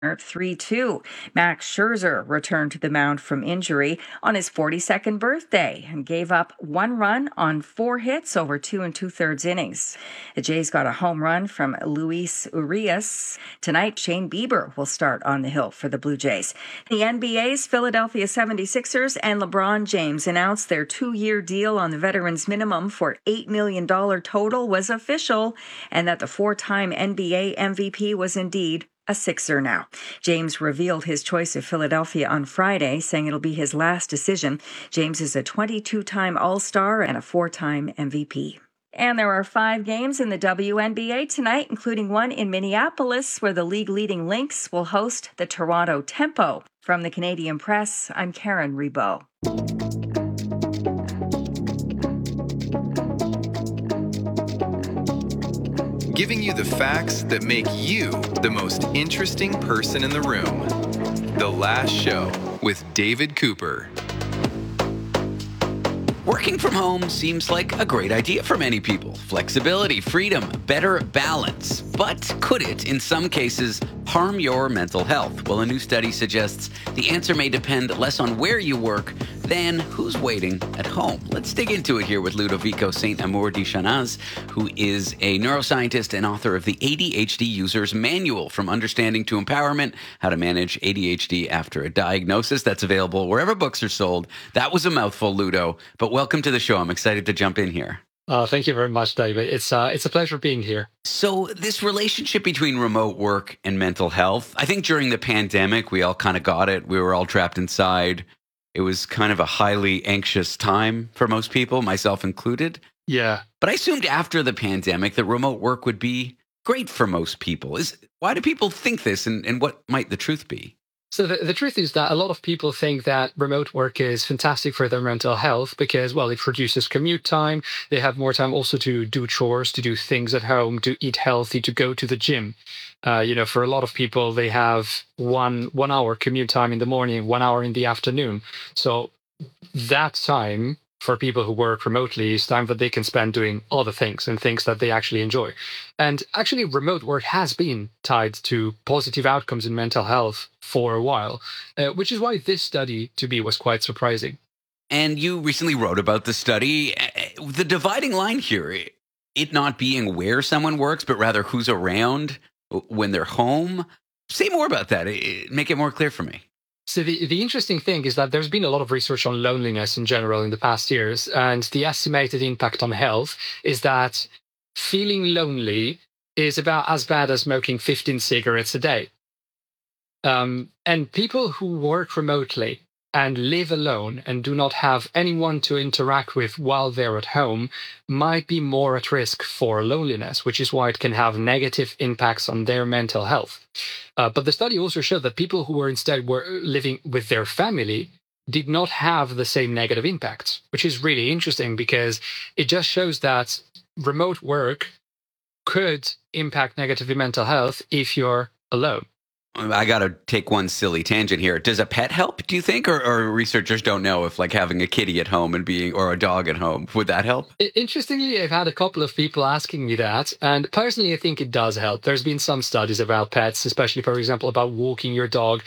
3-2. Max Scherzer returned to the mound from injury on his 42nd birthday and gave up 1 run on 4 hits over 2 2/3 innings. The Jays got a home run from Luis Urias. Tonight, Shane Bieber will start on the hill for the Blue Jays. The NBA's Philadelphia 76ers and LeBron James announced their 2-year deal on the veterans minimum for $8 million total was official, and that the 4-time NBA MVP was indeed a Sixer now. James revealed his choice of Philadelphia on Friday, saying it'll be his last decision. James is a 22-time All-Star and a 4-time MVP. And there are 5 games in the WNBA tonight, including one in Minneapolis, where the league-leading Lynx will host the Toronto Tempo. From the Canadian Press, I'm Karen Rebow. Giving you the facts that make you the most interesting person in the room. The Last Show with David Cooper. Working from home seems like a great idea for many people. Flexibility, freedom, better balance. But could it, in some cases, harm your mental health? Well, a new study suggests the answer may depend less on where you work than who's waiting at home. Let's dig into it here with Ludovico Saint-Amour de Chanaz, who is a neuroscientist and author of the ADHD User's Manual, From Understanding to Empowerment, How to Manage ADHD After a Diagnosis. That's available wherever books are sold. That was a mouthful, Ludo, but welcome to the show. I'm excited to jump in here. Thank you very much, David. It's a pleasure being here. So this relationship between remote work and mental health, I think during the pandemic, we all kind of got it. We were all trapped inside. It was kind of a highly anxious time for most people, myself included. Yeah. But I assumed after the pandemic that remote work would be great for most people. Why do people think this, and what might the truth be? So the truth is that a lot of people think that remote work is fantastic for their mental health because, well, it reduces commute time. They have more time also to do chores, to do things at home, to eat healthy, to go to the gym. For a lot of people, they have one hour commute time in the morning, 1 hour in the afternoon. So that time for people who work remotely is time that they can spend doing other things and things that they actually enjoy. And actually, remote work has been tied to positive outcomes in mental health for a while, which is why this study, to me, was quite surprising. And you recently wrote about the study. The dividing line here, it not being where someone works, but rather who's around when they're home. Say more about that. Make it more clear for me. So the interesting thing is that there's been a lot of research on loneliness in general in the past years, and the estimated impact on health is that feeling lonely is about as bad as smoking 15 cigarettes a day. And people who work remotely and live alone and do not have anyone to interact with while they're at home might be more at risk for loneliness, which is why it can have negative impacts on their mental health. But the study also showed that people who were living with their family did not have the same negative impacts, which is really interesting because it just shows that remote work could impact negatively mental health if you're alone. I got to take one silly tangent here. Does a pet help, do you think? Or researchers don't know if like having a kitty at home or a dog at home, would that help? Interestingly, I've had a couple of people asking me that. And personally, I think it does help. There's been some studies about pets, especially, for example, about walking your dog.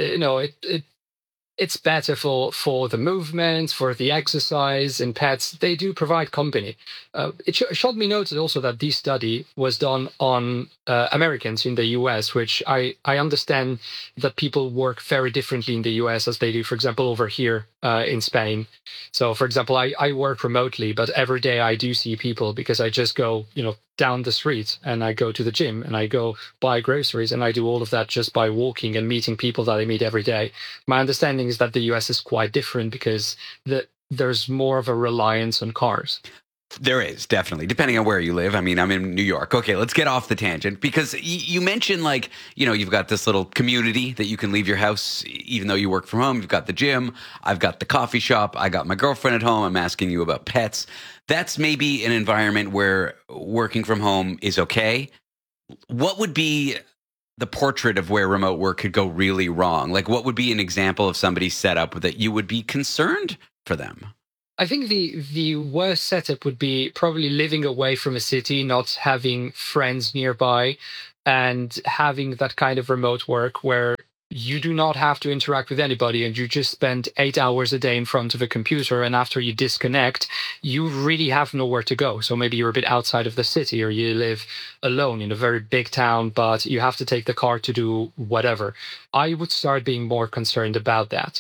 It's better for the movement, for the exercise, and pets, they do provide company. It should be noted also that this study was done on Americans in the US, which I understand that people work very differently in the US as they do, for example, over here in Spain. So, for example, I work remotely, but every day I do see people because I just go, down the street and I go to the gym and I go buy groceries and I do all of that just by walking and meeting people that I meet every day. My understanding is that the US is quite different because there's more of a reliance on cars. There is, definitely, depending on where you live. I mean, I'm in New York. Okay, let's get off the tangent because you mentioned you've got this little community that you can leave your house even though you work from home. You've got the gym. I've got the coffee shop. I got my girlfriend at home. I'm asking you about pets. That's maybe an environment where working from home is okay. What would be the portrait of where remote work could go really wrong? Like, what would be an example of somebody's setup that you would be concerned for them? I think the worst setup would be probably living away from a city, not having friends nearby, and having that kind of remote work where you do not have to interact with anybody and you just spend 8 hours a day in front of a computer, and after you disconnect, you really have nowhere to go. So maybe you're a bit outside of the city, or you live alone in a very big town, but you have to take the car to do whatever. I would start being more concerned about that.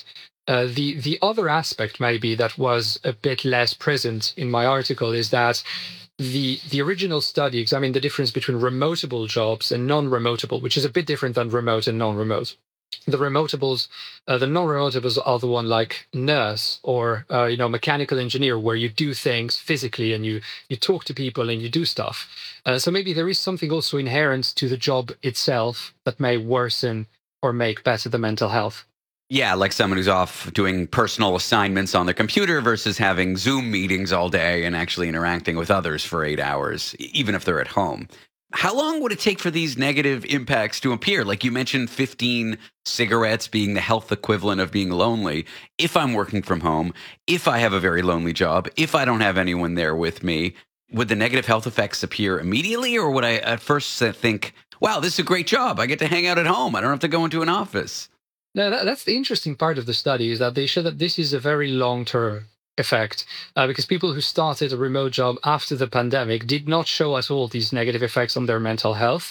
The other aspect maybe that was a bit less present in my article is that the original study examined the difference between remotable jobs and non-remotable, which is a bit different than remote and non-remote. The remotables, the non-remotables are the one like nurse or mechanical engineer, where you do things physically and you talk to people and you do stuff. So maybe there is something also inherent to the job itself that may worsen or make better the mental health. Yeah, like someone who's off doing personal assignments on their computer versus having Zoom meetings all day and actually interacting with others for 8 hours, even if they're at home. How long would it take for these negative impacts to appear? Like you mentioned, 15 cigarettes being the health equivalent of being lonely. If I'm working from home, if I have a very lonely job, if I don't have anyone there with me, would the negative health effects appear immediately? Or would I at first think, wow, this is a great job. I get to hang out at home. I don't have to go into an office. No, that's the interesting part of the study, is that they show that this is a very long-term effect, because people who started a remote job after the pandemic did not show at all these negative effects on their mental health.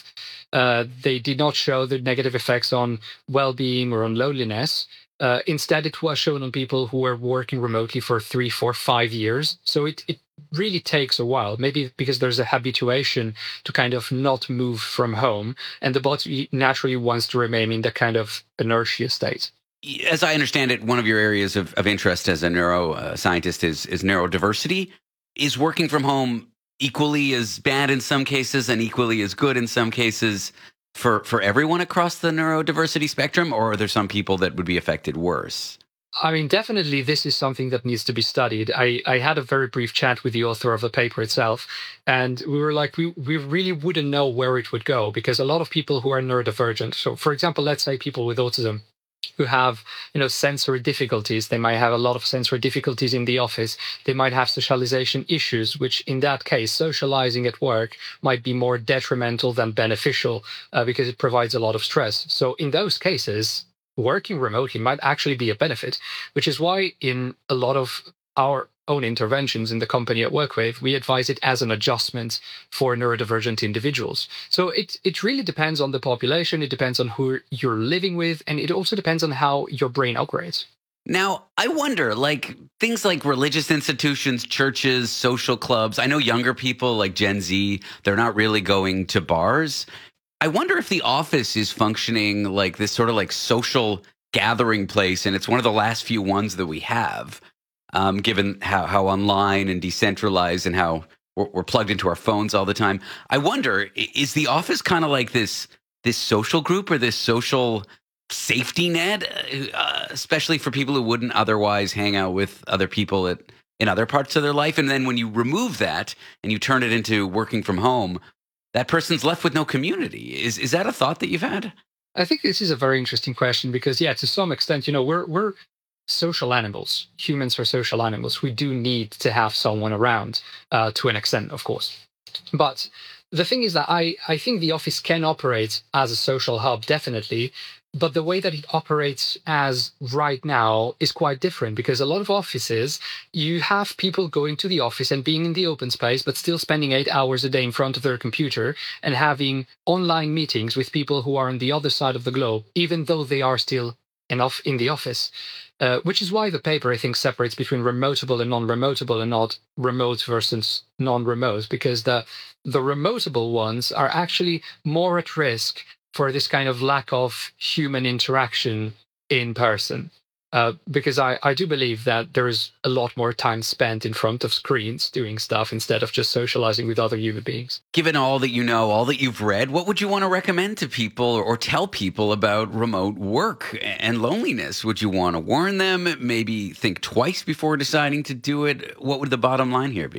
They did not show the negative effects on well-being or on loneliness. Instead, it was shown on people who were working remotely for 3, 4, 5 years. So it really takes a while, maybe because there's a habituation to kind of not move from home, and the body naturally wants to remain in that kind of inertia state. As I understand it, one of your areas of interest as a neuroscientist is neurodiversity. Is working from home equally as bad in some cases and equally as good in some cases for everyone across the neurodiversity spectrum, or are there some people that would be affected worse? I mean, definitely this is something that needs to be studied. I had a very brief chat with the author of the paper itself, and we were like, we really wouldn't know where it would go, because a lot of people who are neurodivergent, so for example, let's say people with autism, who have, sensory difficulties. They might have a lot of sensory difficulties in the office. They might have socialization issues, which in that case, socializing at work might be more detrimental than beneficial because it provides a lot of stress. So in those cases, working remotely might actually be a benefit, which is why in a lot of our own interventions in the company I work with, we advise it as an adjustment for neurodivergent individuals. So it really depends on the population, it depends on who you're living with, and it also depends on how your brain operates. Now, I wonder, like things like religious institutions, churches, social clubs. I know younger people like Gen Z, they're not really going to bars. I wonder if the office is functioning like this sort of like social gathering place, and it's one of the last few ones that we have. Given how online and decentralized and how we're plugged into our phones all the time. I wonder, is the office kind of like this social group or this social safety net, especially for people who wouldn't otherwise hang out with other people in other parts of their life? And then when you remove that and you turn it into working from home, that person's left with no community. Is that a thought that you've had? I think this is a very interesting question because, yeah, to some extent, we're social animals. Humans are social animals. We do need to have someone around to an extent, of course. But the thing is that I think the office can operate as a social hub, definitely. But the way that it operates as right now is quite different, because a lot of offices, you have people going to the office and being in the open space, but still spending 8 hours a day in front of their computer and having online meetings with people who are on the other side of the globe, even though they are still enough in the office. Which is why the paper, I think, separates between remotable and non-remotable and not remote versus non-remote, because the remotable ones are actually more at risk for this kind of lack of human interaction in person. Because I do believe that there is a lot more time spent in front of screens doing stuff instead of just socializing with other human beings. Given all that you know, all that you've read, what would you want to recommend to people or tell people about remote work and loneliness? Would you want to warn them, maybe think twice before deciding to do it? What would the bottom line here be?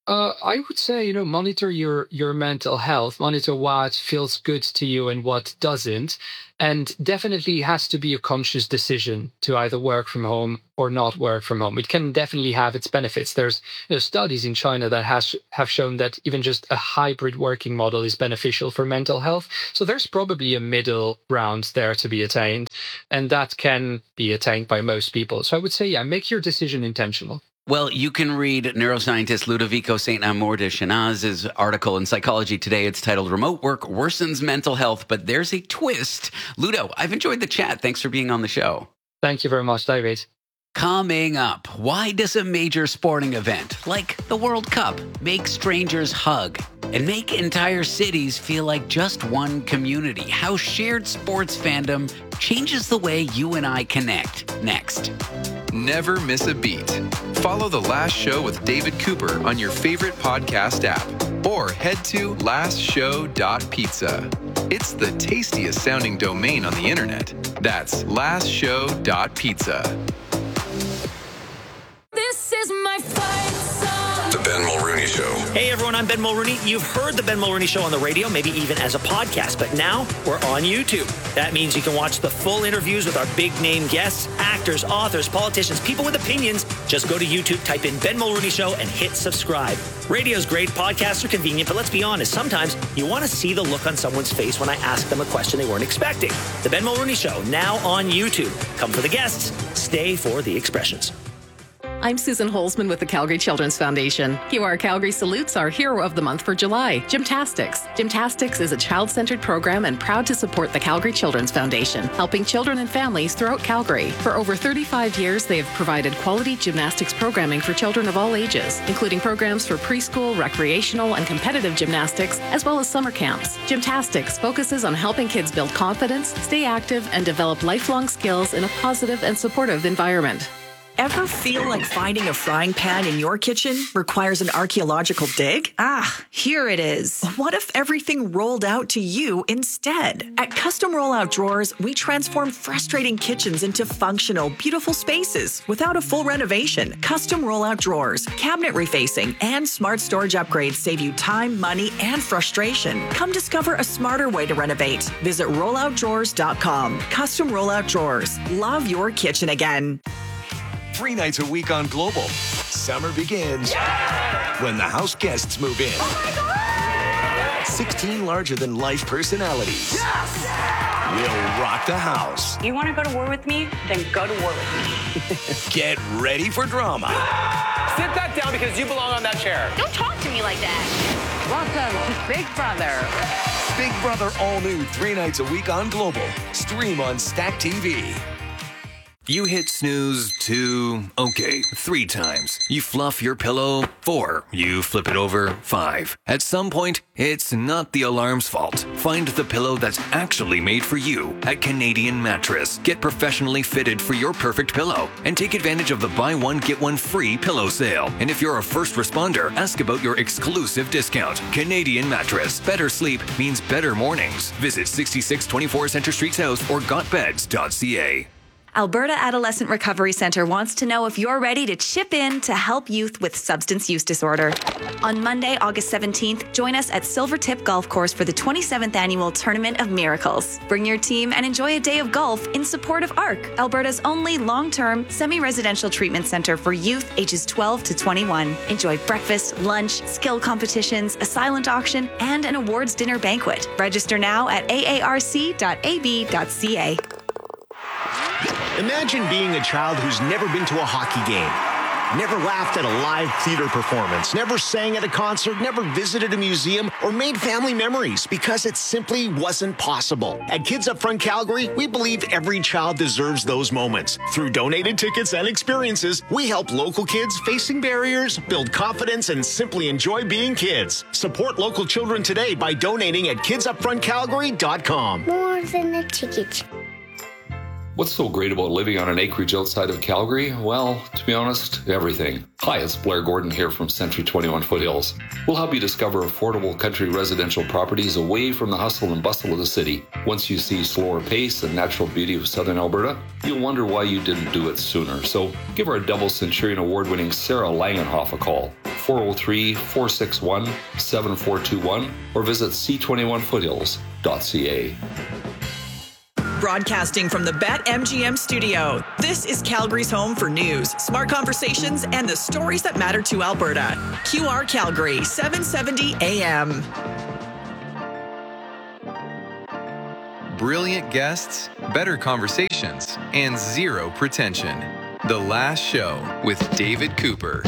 I would say, monitor your mental health, monitor what feels good to you and what doesn't. And definitely has to be a conscious decision to either work from home or not work from home. It can definitely have its benefits. There's studies in China that have shown that even just a hybrid working model is beneficial for mental health. So there's probably a middle ground there to be attained, and that can be attained by most people. So I would say, yeah, make your decision intentional. Well, you can read neuroscientist Ludovico St. Amour de Chenaz's article in Psychology Today. It's titled Remote Work Worsens Mental Health, but there's a twist. Ludo, I've enjoyed the chat. Thanks for being on the show. Thank you very much, David. Coming up, why does a major sporting event like the World Cup make strangers hug and make entire cities feel like just one community? How shared sports fandom changes the way you and I connect. Next. Never miss a beat. Follow The Last Show with David Cooper on your favorite podcast app or head to lastshow.pizza. It's the tastiest sounding domain on the internet. That's lastshow.pizza. This is my fight song. The Ben Mulrooney Show. Hey everyone, I'm Ben Mulrooney. You've heard the Ben Mulrooney Show on the radio, maybe even as a podcast, but now we're on YouTube. That means you can watch the full interviews with our big name guests, actors, authors, politicians, people with opinions. Just go to YouTube, type in Ben Mulrooney Show and hit subscribe. Radio's great, podcasts are convenient, but let's be honest, sometimes you want to see the look on someone's face when I ask them a question they weren't expecting. The Ben Mulrooney Show, now on YouTube. Come for the guests, stay for the expressions. I'm Susan Holzman with the Calgary Children's Foundation. QR Calgary salutes our Hero of the Month for July, Gymtastics. Gymtastics is a child-centered program and proud to support the Calgary Children's Foundation, helping children and families throughout Calgary. For over 35 years, they have provided quality gymnastics programming for children of all ages, including programs for preschool, recreational, and competitive gymnastics, as well as summer camps. Gymtastics focuses on helping kids build confidence, stay active, and develop lifelong skills in a positive and supportive environment. Ever feel like finding a frying pan in your kitchen requires an archaeological dig? Ah, here it is. What if everything rolled out to you instead? At Custom Rollout Drawers, we transform frustrating kitchens into functional, beautiful spaces without a full renovation. Custom Rollout Drawers, cabinet refacing, and smart storage upgrades save you time, money, and frustration. Come discover a smarter way to renovate. Visit rolloutdrawers.com. Custom Rollout Drawers. Love your kitchen again. 3 nights a week on Global. Summer begins when the house guests move in. 16 larger-than-life personalities will rock the house. You want to go to war with me? Then go to war with me. Get ready for drama. Sit that down because you belong on that chair. Don't talk to me like that. Welcome to Big Brother. Big Brother all new 3 nights a week on Global. Stream on Stack TV. You hit snooze 3 times. You fluff your pillow 4. You flip it over 5. At some point, it's not the alarm's fault. Find the pillow that's actually made for you at Canadian Mattress. Get professionally fitted for your perfect pillow and take advantage of the buy one, get one free pillow sale. And if you're a first responder, ask about your exclusive discount. Canadian Mattress. Better sleep means better mornings. Visit 6624 Centre Street South or gotbeds.ca. Alberta Adolescent Recovery Centre wants to know if you're ready to chip in to help youth with substance use disorder. On Monday, August 17th, join us at Silvertip Golf Course for the 27th Annual Tournament of Miracles. Bring your team and enjoy a day of golf in support of ARC, Alberta's only long-term, semi-residential treatment centre for youth ages 12 to 21. Enjoy breakfast, lunch, skill competitions, a silent auction, and an awards dinner banquet. Register now at aarc.ab.ca. Imagine being a child who's never been to a hockey game, never laughed at a live theater performance, never sang at a concert, never visited a museum, or made family memories because it simply wasn't possible. At Kids Up Front Calgary, we believe every child deserves those moments. Through donated tickets and experiences, we help local kids facing barriers build confidence and simply enjoy being kids. Support local children today by donating at kidsupfrontcalgary.com. More than a ticket. What's so great about living on an acreage outside of Calgary? Well, to be honest, everything. Hi, it's Blair Gordon here from Century 21 Foothills. We'll help you discover affordable country residential properties away from the hustle and bustle of the city. Once you see slower pace and natural beauty of southern Alberta, you'll wonder why you didn't do it sooner. So give our double Centurion Award-winning Sarah Langenhoff a call. 403-461-7421 or visit c21foothills.ca. Broadcasting from the BetMGM studio, this is Calgary's home for news, smart conversations, and the stories that matter to Alberta. QR Calgary, 770 AM. Brilliant guests, better conversations, and zero pretension. The Last Show with David Cooper.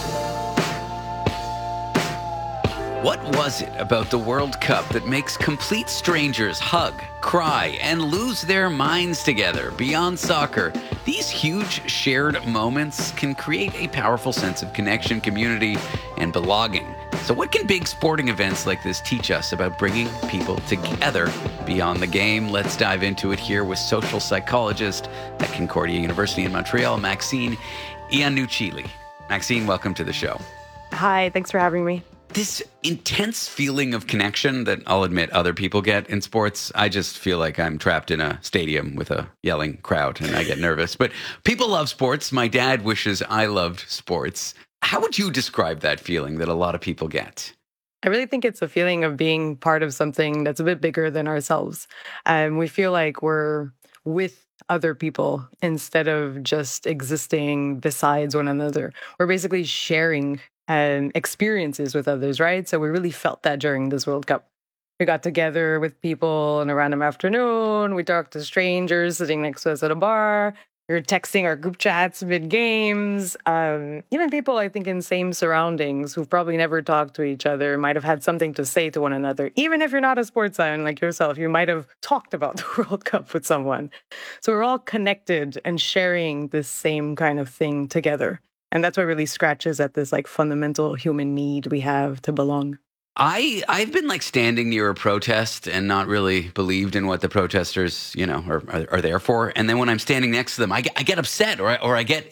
What was it about the World Cup that makes complete strangers hug, cry, and lose their minds together? Beyond soccer, these huge shared moments can create a powerful sense of connection, community, and belonging. So what can big sporting events like this teach us about bringing people together beyond the game? Let's dive into it here with social psychologist at Concordia University in Montreal, Maxine Iannucci. Maxine, welcome to the show. Hi, thanks for having me. This intense feeling of connection that I'll admit other people get in sports, I just feel like I'm trapped in a stadium with a yelling crowd and I get nervous. But people love sports. My dad wishes I loved sports. How would you describe that feeling that a lot of people get? I really think it's a feeling of being part of something that's a bit bigger than ourselves. We feel like we're with other people instead of just existing besides one another. We're basically sharing experiences with others, right? So we really felt that during this World Cup. We got together with people on a random afternoon. We talked to strangers sitting next to us at a bar. We were texting our group chats mid-games. Even people, I think, in same surroundings who've probably never talked to each other might have had something to say to one another. Even if you're not a sports fan like yourself, you might have talked about the World Cup with someone. So we're all connected and sharing this same kind of thing together. And that's what really scratches at this like fundamental human need we have to belong. I've been like standing near a protest and not really believed in what the protesters, are there for. And then when I'm standing next to them, I get upset or I get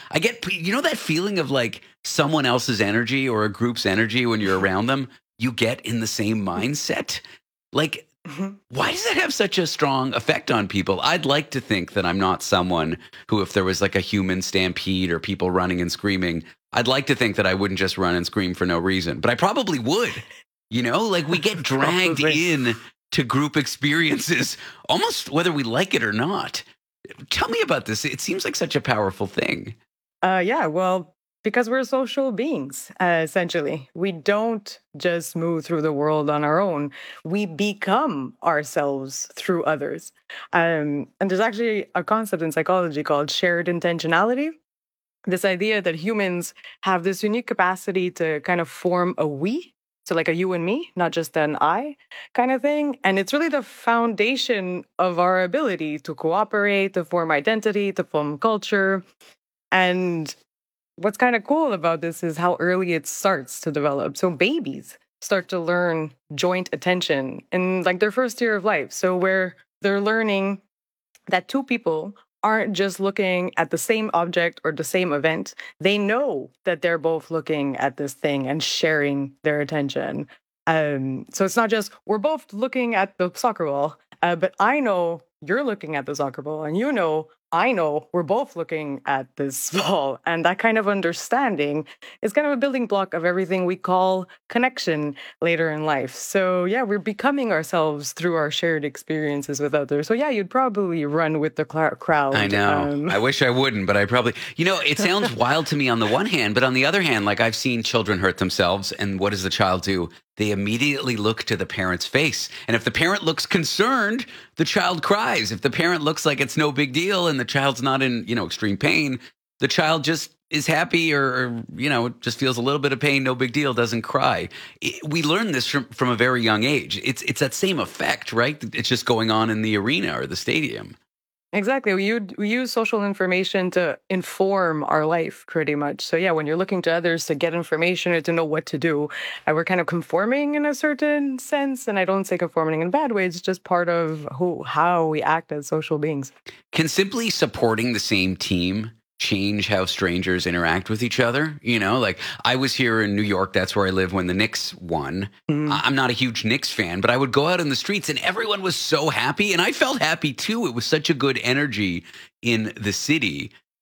that feeling of like someone else's energy or a group's energy when you're around them. You get in the same mindset. Like, why does that have such a strong effect on people? I'd like to think that I'm not someone who, if there was like a human stampede or people running and screaming, I'd like to think that I wouldn't just run and scream for no reason, but I probably would. Like we get dragged in to group experiences, almost whether we like it or not. Tell me about this. It seems like such a powerful thing. Because we're social beings, essentially. We don't just move through the world on our own. We become ourselves through others. And there's actually a concept in psychology called shared intentionality. This idea that humans have this unique capacity to kind of form a we, so like a you and me, not just an I kind of thing. And it's really the foundation of our ability to cooperate, to form identity, to form culture. And what's kind of cool about this is how early it starts to develop. So babies start to learn joint attention in like their first year of life. So where they're learning that two people aren't just looking at the same object or the same event. They know that they're both looking at this thing and sharing their attention. So it's not just, we're both looking at the soccer ball, but I know you're looking at the soccer ball and I know we're both looking at this ball. And that kind of understanding is kind of a building block of everything we call connection later in life. So yeah, we're becoming ourselves through our shared experiences with others. So yeah, you'd probably run with the crowd. I know. I wish I wouldn't, but I probably, it sounds wild to me on the one hand, but on the other hand, like I've seen children hurt themselves. And what does the child do? They immediately look to the parent's face. And if the parent looks concerned, the child cries. If the parent looks like it's no big deal and the child's not in, extreme pain, the child just is happy or just feels a little bit of pain, no big deal, doesn't cry. We learn this from a very young age. It's that same effect, right? It's just going on in the arena or the stadium. Exactly. We use social information to inform our life pretty much. So yeah, when you're looking to others to get information or to know what to do, we're kind of conforming in a certain sense. And I don't say conforming in a bad way. It's just part of how we act as social beings. Can simply supporting the same team change how strangers interact with each other? Like I was here in New York, that's where I live, when the Knicks won. I'm not a huge Knicks fan, but I would go out in the streets and everyone was so happy and I felt happy too. It was such a good energy in the city.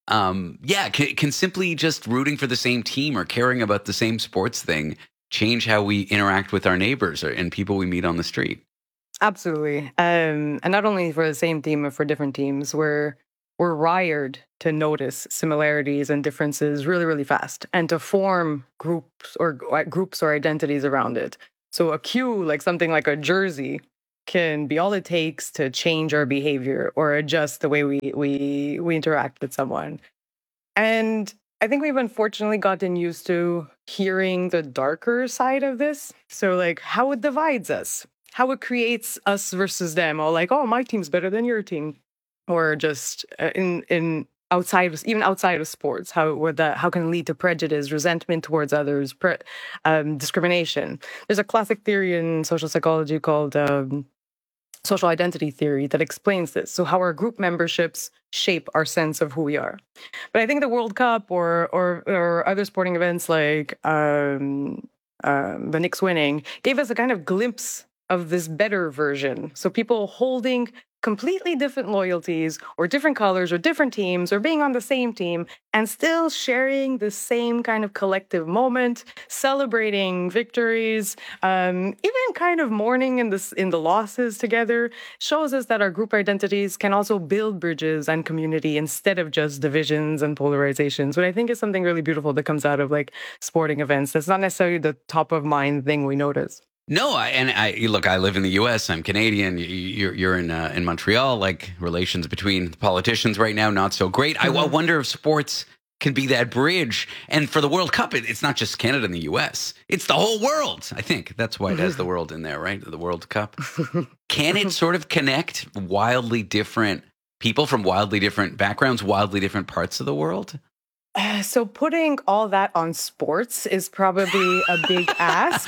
can simply just rooting for the same team or caring about the same sports thing change how we interact with our neighbors and people we meet on the street? Absolutely. And not only for the same team, but for different teams, we're wired to notice similarities and differences really, really fast and to form groups or identities around it. So a cue, like something like a jersey, can be all it takes to change our behavior or adjust the way we interact with someone. And I think we've unfortunately gotten used to hearing the darker side of this. So like how it divides us, how it creates us versus them, or like, oh, my team's better than your team. Or just even outside of sports, how can it lead to prejudice, resentment towards others, discrimination. There's a classic theory in social psychology called social identity theory that explains this. So how our group memberships shape our sense of who we are. But I think the World Cup or other sporting events like the Knicks winning gave us a kind of glimpse of this better version. So people holding completely different loyalties or different colors or different teams or being on the same team and still sharing the same kind of collective moment, celebrating victories, even kind of mourning in the losses together, shows us that our group identities can also build bridges and community instead of just divisions and polarizations, which I think is something really beautiful that comes out of like sporting events. That's not necessarily the top of mind thing we notice. No, look, I live in the U.S. I'm Canadian. You're in Montreal. Like relations between politicians right now, not so great. I wonder if sports can be that bridge. And for the World Cup, it's not just Canada and the U.S. It's the whole world. I think that's why it has the world in there, right? The World Cup. Can it sort of connect wildly different people from wildly different backgrounds, wildly different parts of the world? So putting all that on sports is probably a big ask.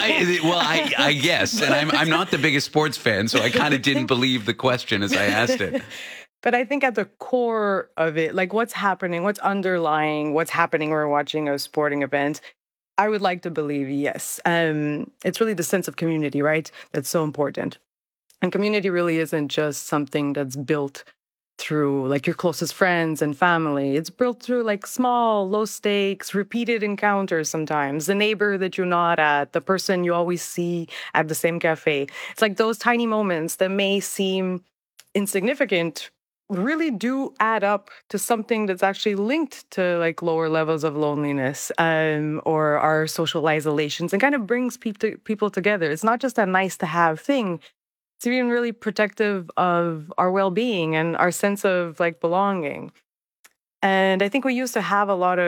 I guess, and I'm not the biggest sports fan, so I kind of didn't believe the question as I asked it. But I think at the core of it, like what's happening, what's underlying, what's happening when we're watching a sporting event, I would like to believe yes. It's really the sense of community, right? That's so important. And community really isn't just something that's built through like your closest friends and family. It's built through like small, low stakes, repeated encounters sometimes. The neighbor that you nod at, the person you always see at the same cafe. It's like those tiny moments that may seem insignificant really do add up to something that's actually linked to like lower levels of loneliness or our social isolations and kind of brings people together. It's not just a nice to have thing. It's even really protective of our well-being and our sense of like belonging. And I think we used to have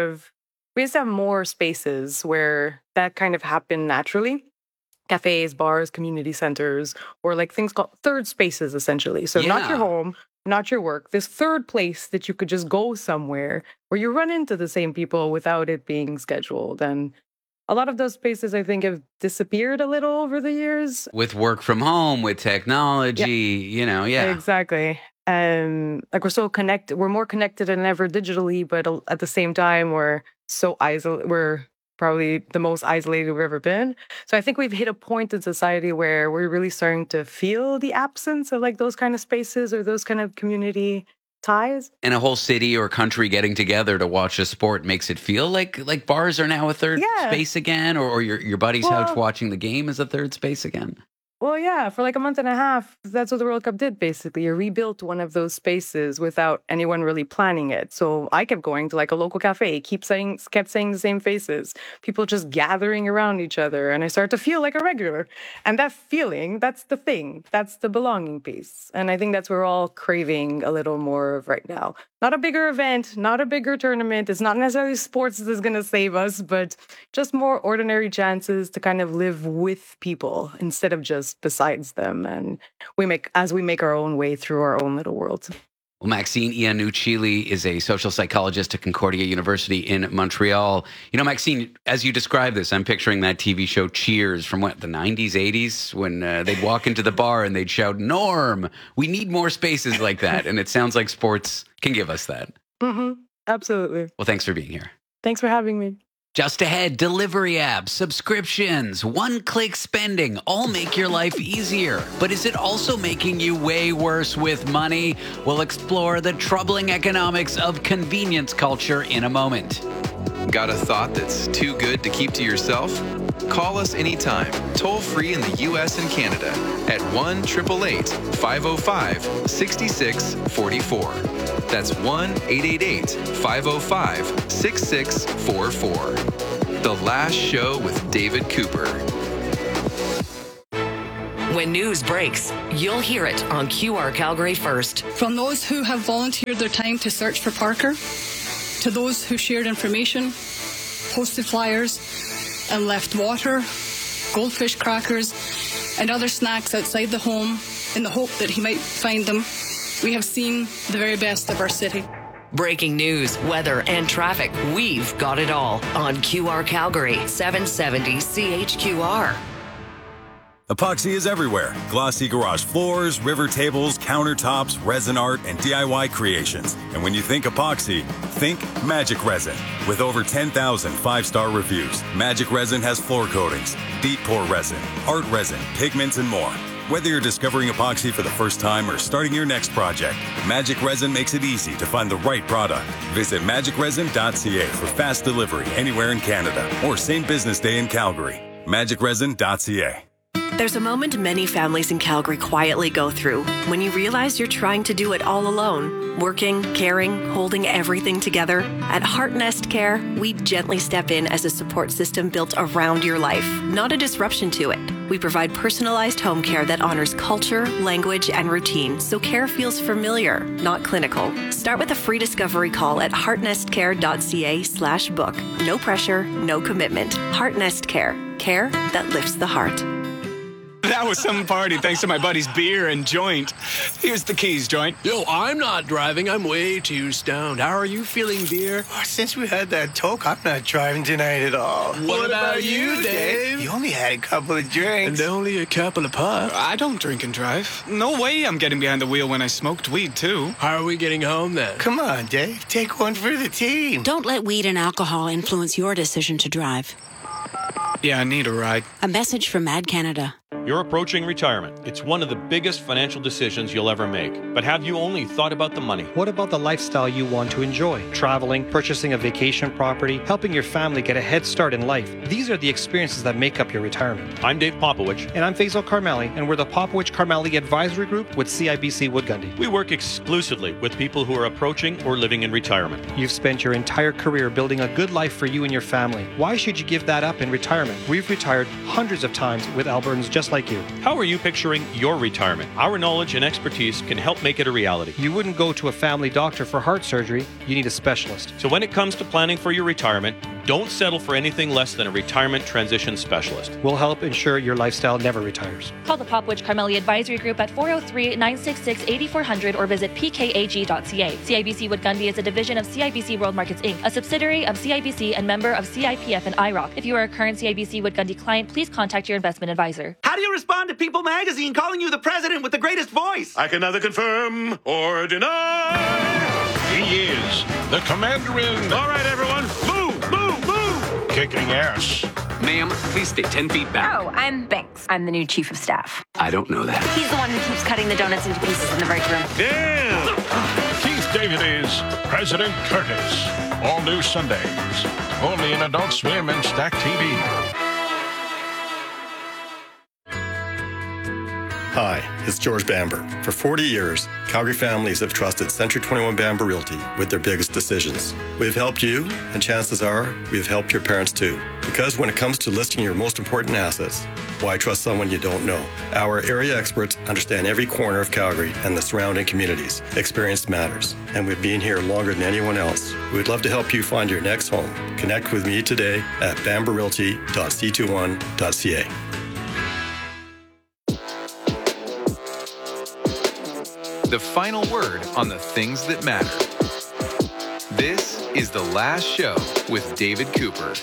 more spaces where that kind of happened naturally. Cafes, bars, community centers, or like things called third spaces, essentially. So not your home, not your work, this third place that you could just go somewhere where you run into the same people without it being scheduled. And a lot of those spaces, I think, have disappeared a little over the years. With work from home, with technology, Exactly. Like we're so connected, we're more connected than ever digitally, but at the same time, we're so isolated. We're probably the most isolated we've ever been. So I think we've hit a point in society where we're really starting to feel the absence of like those kind of spaces or those kind of community ties. And a whole city or country getting together to watch a sport makes it feel like bars are now a third space again, or your buddy's couch watching the game is a third space again. Well, yeah, for like a month and a half, that's what the World Cup did, basically. It rebuilt one of those spaces without anyone really planning it. So I kept going to like a local cafe, kept saying the same faces, people just gathering around each other. And I started to feel like a regular. And that feeling, that's the thing. That's the belonging piece. And I think that's what we're all craving a little more of right now. Not a bigger event, not a bigger tournament. It's not necessarily sports that's going to save us, but just more ordinary chances to kind of live with people instead of just besides them. And we make our own way through our own little worlds. Well, Maxine Iannucci is a social psychologist at Concordia University in Montreal. You know, Maxine, as you describe this, I'm picturing that TV show Cheers from the 90s, 80s, when they'd walk into the bar and they'd shout, "Norm, we need more spaces like that." And it sounds like sports can give us that. Mm-hmm. Absolutely. Well, thanks for being here. Thanks for having me. Just ahead, delivery apps, subscriptions, one-click spending all make your life easier. But is it also making you way worse with money? We'll explore the troubling economics of convenience culture in a moment. Got a thought that's too good to keep to yourself? Call us anytime, toll free in the U.S. and Canada at 1-888-505-6644. That's 1-888-505-6644. The Last Show with David Cooper. When news breaks, you'll hear it on QR Calgary first. From those who have volunteered their time to search for Parker, to those who shared information, posted flyers, and left water, goldfish crackers, and other snacks outside the home in the hope that he might find them, we have seen the very best of our city. Breaking news, weather, and traffic. We've got it all on QR Calgary, 770 CHQR. Epoxy is everywhere. Glossy garage floors, river tables, countertops, resin art, and DIY creations. And when you think epoxy, think Magic Resin. With over 10,000 five-star reviews, Magic Resin has floor coatings, deep pour resin, art resin, pigments, and more. Whether you're discovering epoxy for the first time or starting your next project, Magic Resin makes it easy to find the right product. Visit magicresin.ca for fast delivery anywhere in Canada or same business day in Calgary. magicresin.ca. There's a moment many families in Calgary quietly go through when you realize you're trying to do it all alone. Working, caring, holding everything together. At Heart Nest Care, we gently step in as a support system built around your life, not a disruption to it. We provide personalized home care that honors culture, language, and routine, so care feels familiar, not clinical. Start with a free discovery call at heartnestcare.ca/book. No pressure, no commitment. Heart Nest Care. Care that lifts the heart. That was some party thanks to my buddy's beer and joint. Here's the keys, joint. Yo, I'm not driving. I'm way too stoned. How are you feeling, beer? Oh, since we had that talk, I'm not driving tonight at all. What about you, Dave? You only had a couple of drinks. And only a couple of puffs. I don't drink and drive. No way I'm getting behind the wheel when I smoked weed, too. How are we getting home, then? Come on, Dave. Take one for the team. Don't let weed and alcohol influence your decision to drive. Yeah, I need a ride. A message from Mad Canada. You're approaching retirement. It's one of the biggest financial decisions you'll ever make. But have you only thought about the money? What about the lifestyle you want to enjoy? Traveling, purchasing a vacation property, helping your family get a head start in life. These are the experiences that make up your retirement. I'm Dave Popowich. And I'm Faisal Karmali, and we're the Popowich Karmali Advisory Group with CIBC Wood Gundy. We work exclusively with people who are approaching or living in retirement. You've spent your entire career building a good life for you and your family. Why should you give that up in retirement? We've retired hundreds of times with Albertans just like you. How are you picturing your retirement? Our knowledge and expertise can help make it a reality. You wouldn't go to a family doctor for heart surgery. You need a specialist. So when it comes to planning for your retirement, don't settle for anything less than a retirement transition specialist. We'll help ensure your lifestyle never retires. Call the Popowich Karmali Advisory Group at 403-966-8400 or visit pkag.ca. CIBC Wood Gundy is a division of CIBC World Markets Inc., a subsidiary of CIBC and member of CIPF and IROC. If you are a current CIBC Wood Gundy client, please contact your investment advisor. How do you respond to People Magazine calling you the president with the greatest voice? I can neither confirm or deny. He is the commander-in. All right, everyone, move, move, move. Kicking ass. Ma'am, please stay 10 feet back. Oh, I'm Banks. I'm the new chief of staff. I don't know that. He's the one who keeps cutting the donuts into pieces in the break room. Yeah. Keith David is President Curtis. All new Sundays. Only in Adult Swim and Stack TV. Hi, it's George Bamber. For 40 years, Calgary families have trusted Century 21 Bamber Realty with their biggest decisions. We've helped you, and chances are we've helped your parents too. Because when it comes to listing your most important assets, why trust someone you don't know? Our area experts understand every corner of Calgary and the surrounding communities. Experience matters, and we've been here longer than anyone else. We'd love to help you find your next home. Connect with me today at bamberrealty.c21.ca. The final word on the things that matter. This is The Last Show with David Cooper.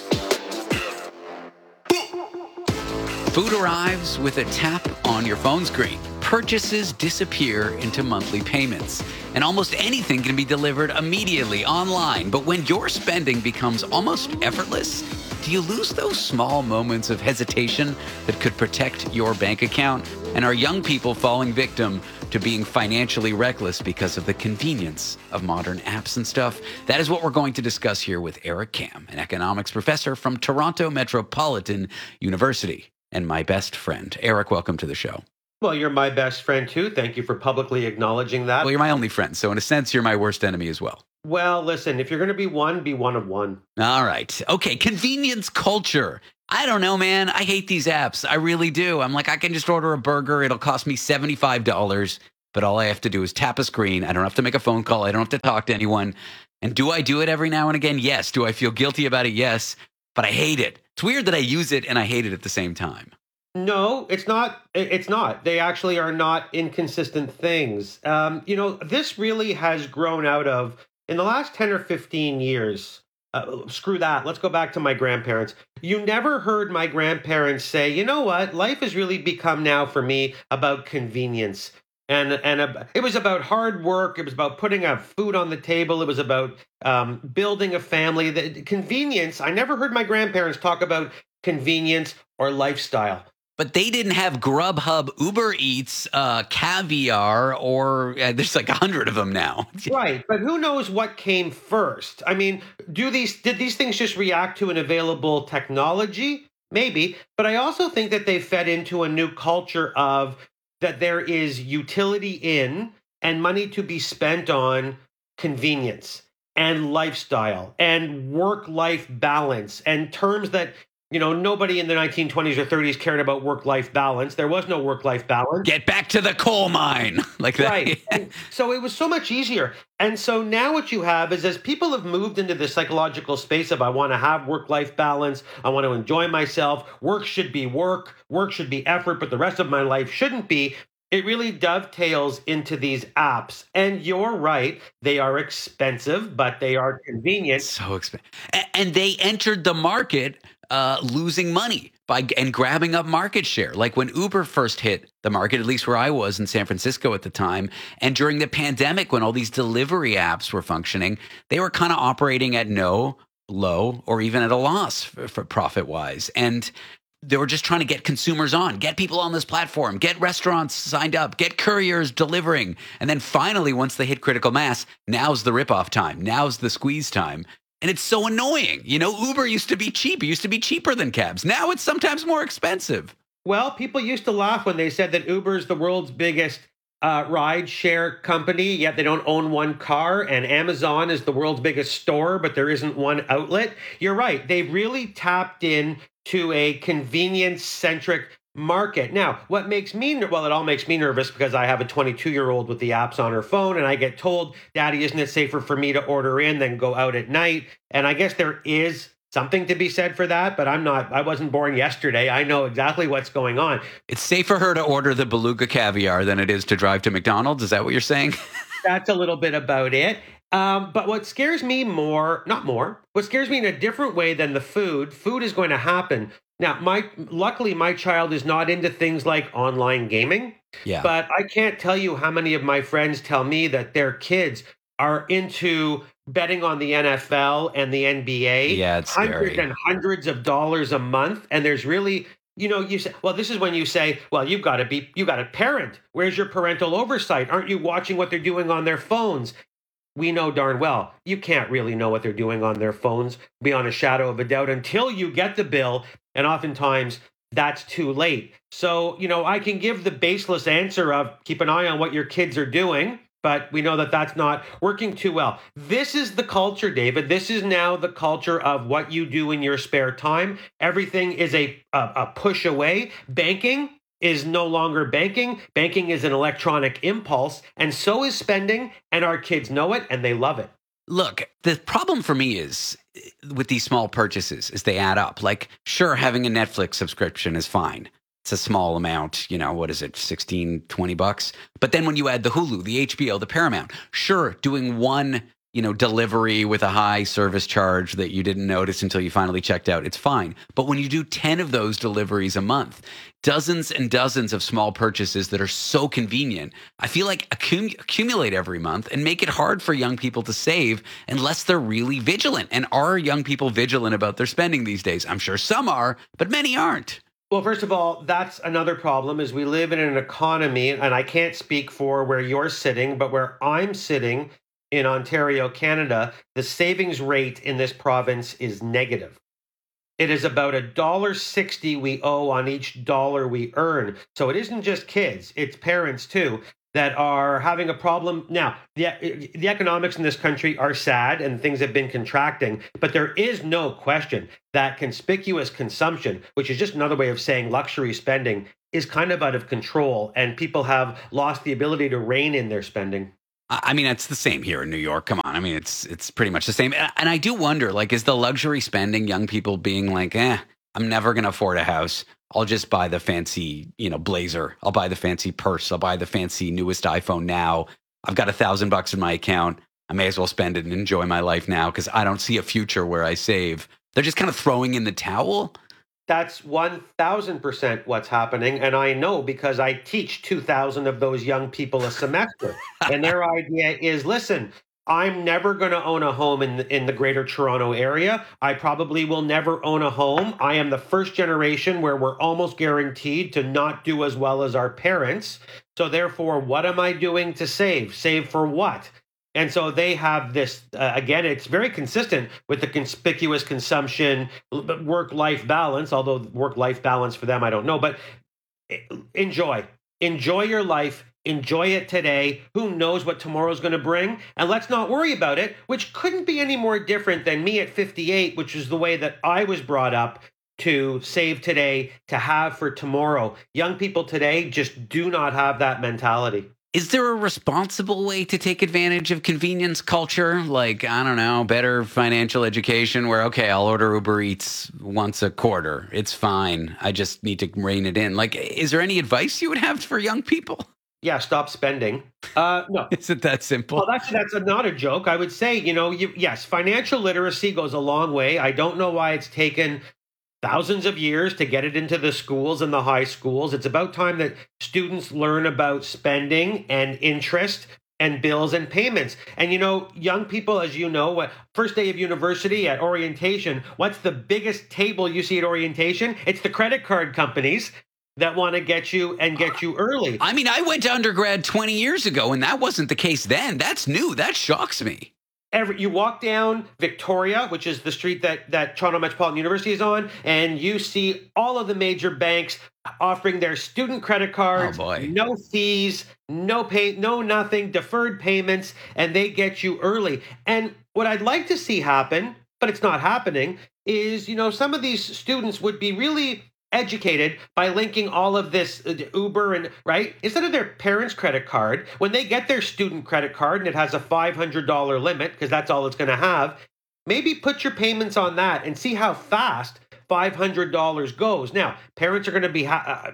Food arrives with a tap on your phone screen. purchases disappear into monthly payments, and almost anything can be delivered immediately online. But when your spending becomes almost effortless, do you lose those small moments of hesitation that could protect your bank account? And are young people falling victim to being financially reckless because of the convenience of modern apps and stuff? That is what we're going to discuss here with Eric Kam, an economics professor from Toronto Metropolitan University, and my best friend. Eric, welcome to the show. Well, you're my best friend, too. Thank you for publicly acknowledging that. Well, you're my only friend, so in a sense, you're my worst enemy as well. Well, listen, if you're going to be one of one. All right. Okay, convenience culture. I don't know, man. I hate these apps. I really do. I'm like, I can just order a burger. It'll cost me $75, but all I have to do is tap a screen. I don't have to make a phone call. I don't have to talk to anyone. And do I do it every now and again? Yes. Do I feel guilty about it? Yes. But I hate it. It's weird that I use it and I hate it at the same time. No, it's not. It's not. They actually are not inconsistent things. This really has grown out of, in the last 10 or 15 years, screw that. Let's go back to my grandparents. You never heard my grandparents say, you know what, life has really become now for me about convenience. And it was about hard work. It was about putting up food on the table. It was about building a family. The convenience, I never heard my grandparents talk about convenience or lifestyle. But they didn't have Grubhub, Uber Eats, Caviar, or there's like 100 of them now. Right. But who knows what came first? I mean, did these things just react to an available technology? Maybe. But I also think that they fed into a new culture of that there is utility in and money to be spent on convenience and lifestyle and work-life balance and terms that, nobody in the 1920s or 30s cared about work-life balance. There was no work-life balance. Get back to the coal mine. Like that. Right. So it was so much easier. And so now what you have is as people have moved into the psychological space of I want to have work-life balance, I want to enjoy myself, work should be work should be effort, but the rest of my life shouldn't be. It really dovetails into these apps. And you're right, they are expensive, but they are convenient. So expensive. And they entered the market losing money and grabbing up market share. Like when Uber first hit the market, at least where I was in San Francisco at the time, and during the pandemic when all these delivery apps were functioning, they were kind of operating at low, or even at a loss for profit-wise. And they were just trying to get consumers on, get people on this platform, get restaurants signed up, get couriers delivering. And then finally, once they hit critical mass, now's the ripoff time. Now's the squeeze time. And it's so annoying. Uber used to be cheap. It used to be cheaper than cabs. Now it's sometimes more expensive. Well, people used to laugh when they said that Uber is the world's biggest ride share company, yet they don't own one car, and Amazon is the world's biggest store, but there isn't one outlet. You're right. They've really tapped in to a convenience-centric market. Now, what makes me, it all makes me nervous because I have a 22-year-old with the apps on her phone, and I get told, Daddy, isn't it safer for me to order in than go out at night? And I guess there is something to be said for that, but I wasn't born yesterday. I know exactly what's going on. It's safer for her to order the Beluga caviar than it is to drive to McDonald's. Is that what you're saying? That's a little bit about it. But what scares me what scares me in a different way than the food is going to happen. Now, luckily, my child is not into things like online gaming. Yeah. But I can't tell you how many of my friends tell me that their kids are into betting on the NFL and the NBA. Yeah, it's hundreds and hundreds of dollars a month. And there's really, you say, well, this is when you say, well, you got to parent. Where's your parental oversight? Aren't you watching what they're doing on their phones? We know darn well you can't really know what they're doing on their phones beyond a shadow of a doubt until you get the bill. And oftentimes that's too late. So, I can give the baseless answer of keep an eye on what your kids are doing, but we know that that's not working too well. This is the culture, David. This is now the culture of what you do in your spare time. Everything is a push away. Banking is no longer banking. Banking is an electronic impulse, and so is spending, and our kids know it, and they love it. Look, the problem for me is with these small purchases is they add up. Like, sure, having a Netflix subscription is fine. It's a small amount, what is it, $16, $20? But then when you add the Hulu, the HBO, the Paramount, sure, doing one delivery with a high service charge that you didn't notice until you finally checked out, it's fine. But when you do 10 of those deliveries a month, dozens and dozens of small purchases that are so convenient, I feel like accumulate every month and make it hard for young people to save unless they're really vigilant. And are young people vigilant about their spending these days? I'm sure some are, but many aren't. Well, first of all, that's another problem is we live in an economy, and I can't speak for where you're sitting, but where I'm sitting in Ontario, Canada, the savings rate in this province is negative. It is about $1.60 we owe on each dollar we earn. So it isn't just kids, it's parents too that are having a problem. Now, the economics in this country are sad and things have been contracting, but there is no question that conspicuous consumption, which is just another way of saying luxury spending, is kind of out of control, and people have lost the ability to rein in their spending. I mean, it's the same here in New York. Come on. I mean, it's pretty much the same. And I do wonder, like, is the luxury spending young people being like, I'm never going to afford a house. I'll just buy the fancy, blazer. I'll buy the fancy purse. I'll buy the fancy newest iPhone now. I've got $1,000 in my account. I may as well spend it and enjoy my life now because I don't see a future where I save. They're just kind of throwing in the towel. That's 1,000% what's happening. And I know because I teach 2,000 of those young people a semester. And their idea is, listen, I'm never going to own a home in the greater Toronto area. I probably will never own a home. I am the first generation where we're almost guaranteed to not do as well as our parents. So therefore, what am I doing to save? Save for what? And so they have this, again, it's very consistent with the conspicuous consumption, work-life balance, although work-life balance for them, I don't know. But enjoy your life. Enjoy it today. Who knows what tomorrow's going to bring? And let's not worry about it, which couldn't be any more different than me at 58, which is the way that I was brought up, to save today, to have for tomorrow. Young people today just do not have that mentality. Is there a responsible way to take advantage of convenience culture? Like, I don't know, better financial education where, okay, I'll order Uber Eats once a quarter. It's fine. I just need to rein it in. Like, is there any advice you would have for young people? Yeah, stop spending. No. Is it that simple? Well, that's not a joke. I would say, yes, financial literacy goes a long way. I don't know why it's taken thousands of years to get it into the schools and the high schools. It's about time that students learn about spending and interest and bills and payments. And, young people, as you know, first day of university at orientation, what's the biggest table you see at orientation? It's the credit card companies that want to get you early. I mean, I went to undergrad 20 years ago, and that wasn't the case then. That's new. That shocks me. You walk down Victoria, which is the street that Toronto Metropolitan University is on, and you see all of the major banks offering their student credit cards, no fees, no nothing, deferred payments, and they get you early. And what I'd like to see happen, but it's not happening, is, some of these students would be really educated by linking all of this Uber and right instead of their parents' credit card. When they get their student credit card and it has a $500 limit because that's all it's going to have, maybe put your payments on that and see how fast $500 goes. Now, parents are going to be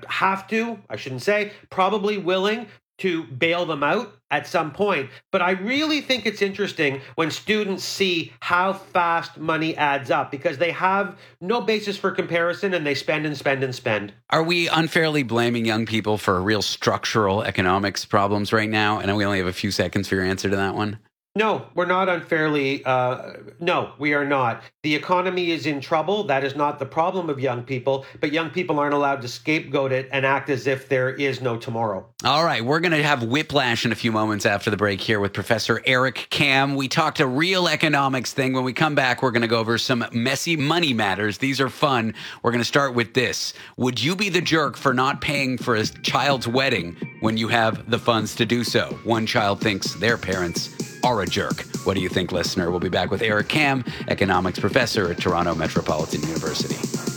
probably willing to bail them out at some point. But I really think it's interesting when students see how fast money adds up because they have no basis for comparison and they spend and spend and spend. Are we unfairly blaming young people for real structural economics problems right now? And we only have a few seconds for your answer to that one. No, we're not unfairly. No, we are not. The economy is in trouble. That is not the problem of young people, but young people aren't allowed to scapegoat it and act as if there is no tomorrow. All right, we're going to have whiplash in a few moments after the break here with Professor Eric Kam. We talked a real economics thing. When we come back, we're going to go over some messy money matters. These are fun. We're going to start with this. Would you be the jerk for not paying for a child's wedding when you have the funds to do so? One child thinks their parents are a jerk. What do you think, listener? We'll be back with Eric Kam, economics professor at Toronto Metropolitan University.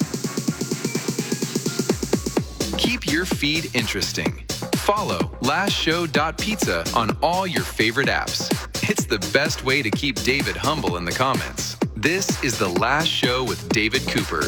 Keep your feed interesting. Follow lastshow.pizza on all your favorite apps. It's the best way to keep David humble in the comments. This is The Last Show with David Cooper.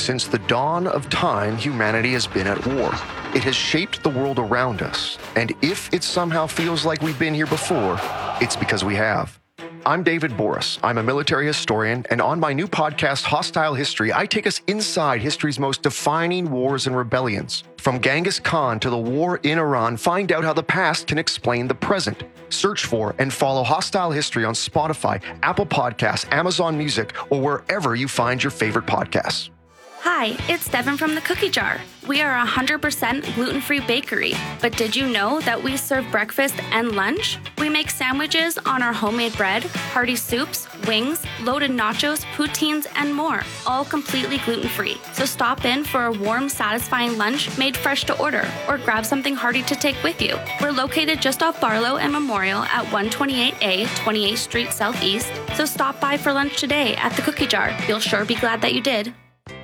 Since the dawn of time, humanity has been at war. It has shaped the world around us. And if it somehow feels like we've been here before, it's because we have. I'm David Boris. I'm a military historian, and on my new podcast, Hostile History, I take us inside history's most defining wars and rebellions. From Genghis Khan to the war in Iran, find out how the past can explain the present. Search for and follow Hostile History on Spotify, Apple Podcasts, Amazon Music, or wherever you find your favorite podcasts. Hi, it's Devin from the Cookie Jar. We are a 100% gluten-free bakery, but did you know that we serve breakfast and lunch? We make sandwiches on our homemade bread, hearty soups, wings, loaded nachos, poutines, and more, all completely gluten-free. So stop in for a warm, satisfying lunch made fresh to order, or grab something hearty to take with you. We're located just off Barlow and Memorial at 128A, 28th Street Southeast, so stop by for lunch today at the Cookie Jar. You'll sure be glad that you did.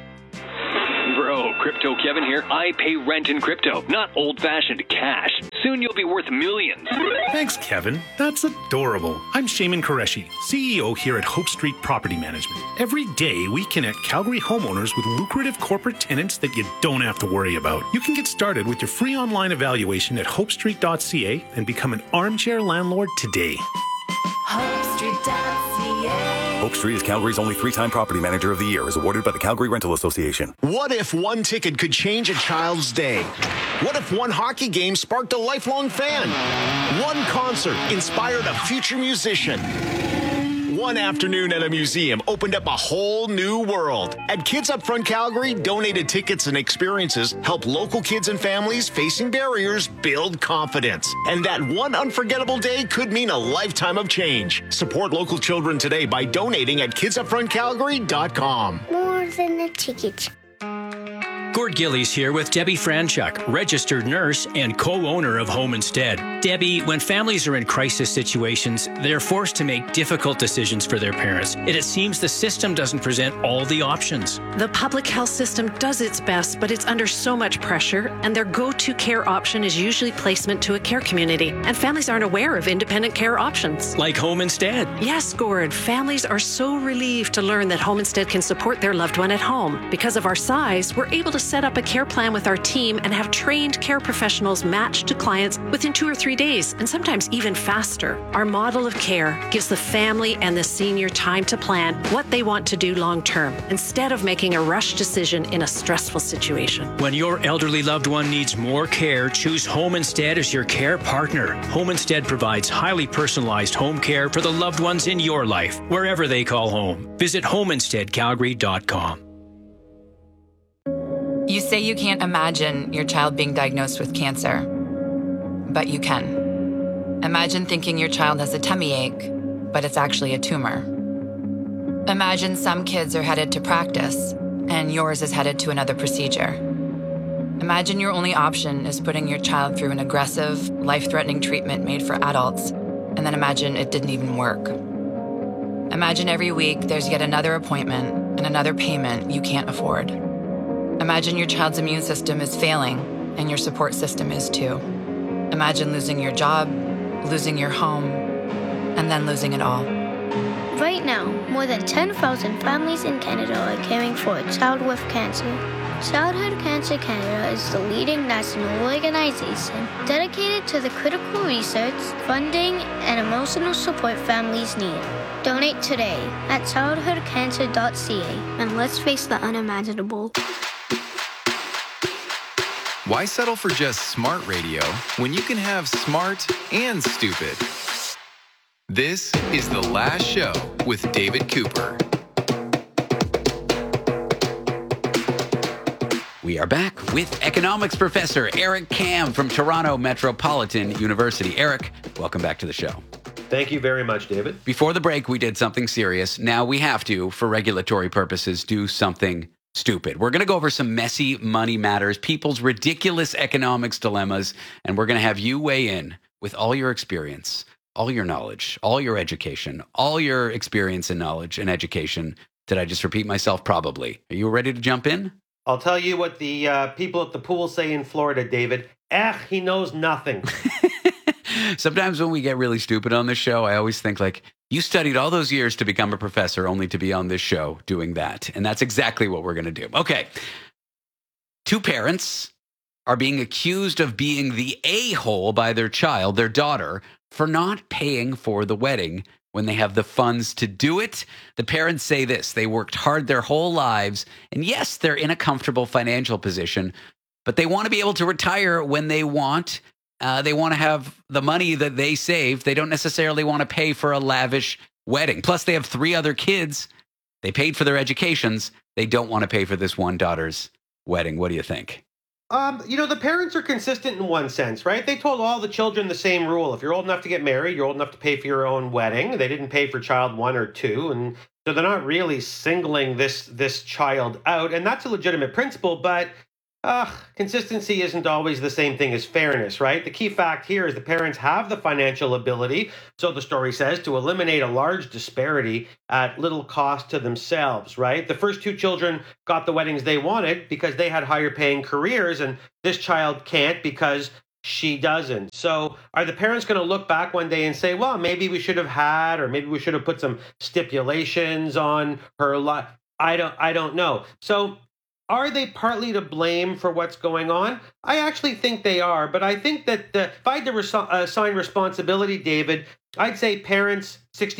Bro, Crypto Kevin here. I pay rent in crypto, not old-fashioned cash. Soon you'll be worth millions. Thanks, Kevin. That's adorable. I'm Shaman Qureshi, CEO here at Hope Street Property Management. Every day, we connect Calgary homeowners with lucrative corporate tenants that you don't have to worry about. You can get started with your free online evaluation at hopestreet.ca and become an armchair landlord today. HopeStreet.ca. Hope Street is Calgary's only 3-time Property Manager of the Year, as awarded by the Calgary Rental Association. What if one ticket could change a child's day? What if one hockey game sparked a lifelong fan? One concert inspired a future musician? One afternoon at a museum opened up a whole new world. At Kids Up Front Calgary, donated tickets and experiences help local kids and families facing barriers build confidence. And that one unforgettable day could mean a lifetime of change. Support local children today by donating at kidsupfrontcalgary.com. More than a ticket. Gord Gillies here with Debbie Franchuk, registered nurse and co-owner of Home Instead. Debbie, when families are in crisis situations, they're forced to make difficult decisions for their parents. It seems the system doesn't present all the options. The public health system does its best, but it's under so much pressure, and their go-to care option is usually placement to a care community, and families aren't aware of independent care options. Like Home Instead. Yes, Gord. Families are so relieved to learn that Home Instead can support their loved one at home. Because of our size, we're able to set up a care plan with our team and have trained care professionals matched to clients within 2 or 3 days, and sometimes even faster. Our model of care gives the family and the senior time to plan what they want to do long term, instead of making a rush decision in a stressful situation. When your elderly loved one needs more care, choose Home Instead as your care partner. Home Instead provides highly personalized home care for the loved ones in your life, wherever they call home. Visit homeinsteadcalgary.com. You say you can't imagine your child being diagnosed with cancer, but you can. Imagine thinking your child has a tummy ache, but it's actually a tumor. Imagine some kids are headed to practice, and yours is headed to another procedure. Imagine your only option is putting your child through an aggressive, life-threatening treatment made for adults, and then imagine it didn't even work. Imagine every week there's yet another appointment and another payment you can't afford. Imagine your child's immune system is failing, and your support system is too. Imagine losing your job, losing your home, and then losing it all. Right now, more than 10,000 families in Canada are caring for a child with cancer. Childhood Cancer Canada is the leading national organization dedicated to the critical research, funding, and emotional support families need. Donate today at childhoodcancer.ca, and let's face the unimaginable. Why settle for just smart radio when you can have smart and stupid? This is The Last Show with David Cooper. We are back with economics professor Eric Kam from Toronto Metropolitan University. Eric, welcome back to the show. Thank you very much, David. Before the break, we did something serious. Now we have to, for regulatory purposes, do something stupid. We're going to go over some messy money matters, people's ridiculous economics dilemmas, and we're going to have you weigh in with all your experience, all your knowledge, all your education, all your experience and knowledge and education. Did I just repeat myself? Probably. Are you ready to jump in? I'll tell you what the people at the pool say in Florida, David. He knows nothing. Sometimes when we get really stupid on this show, I always think like, You studied all those years to become a professor only to be on this show doing that. And that's exactly what we're going to do. Okay. Two parents are being accused of being the a-hole by their child, their daughter, for not paying for the wedding when they have the funds to do it. The parents say this: they worked hard their whole lives, and yes, they're in a comfortable financial position, but they want to be able to retire when they want. They want to have the money that they saved. They don't necessarily want to pay for a lavish wedding. Plus, they have 3 other kids. They paid for their educations. They don't want to pay for this one daughter's wedding. What do you think? The parents are consistent in one sense, right? They told all the children the same rule. If you're old enough to get married, you're old enough to pay for your own wedding. They didn't pay for child 1 or 2. And so they're not really singling this child out. And that's a legitimate principle, but consistency isn't always the same thing as fairness, right? The key fact here is the parents have the financial ability, so the story says, to eliminate a large disparity at little cost to themselves, right? The first 2 children got the weddings they wanted because they had higher paying careers, and this child can't because she doesn't. So are the parents going to look back one day and say, well, maybe we should have had, or maybe we should have put some stipulations on her life? I don't know. So are they partly to blame for what's going on? I actually think they are, but I think that if I had to assign responsibility, David, I'd say parents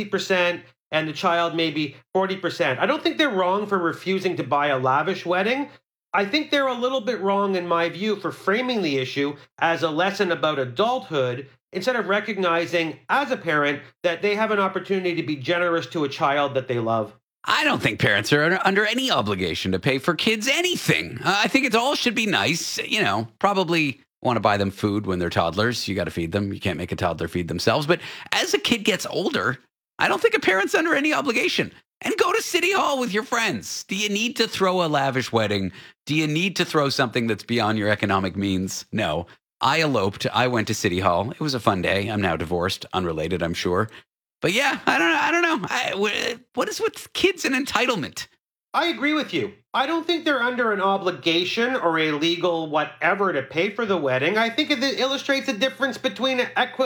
60% and the child maybe 40%. I don't think they're wrong for refusing to buy a lavish wedding. I think they're a little bit wrong, in my view, for framing the issue as a lesson about adulthood instead of recognizing as a parent that they have an opportunity to be generous to a child that they love. I don't think parents are under any obligation to pay for kids anything. I think it all should be nice. Probably want to buy them food when they're toddlers. You got to feed them. You can't make a toddler feed themselves. But as a kid gets older, I don't think a parent's under any obligation. And go to City Hall with your friends. Do you need to throw a lavish wedding? Do you need to throw something that's beyond your economic means? No. I eloped. I went to City Hall. It was a fun day. I'm now divorced. Unrelated, I'm sure. But yeah, I don't know. What is with kids and entitlement? I agree with you. I don't think they're under an obligation or a legal whatever to pay for the wedding. I think it illustrates a difference between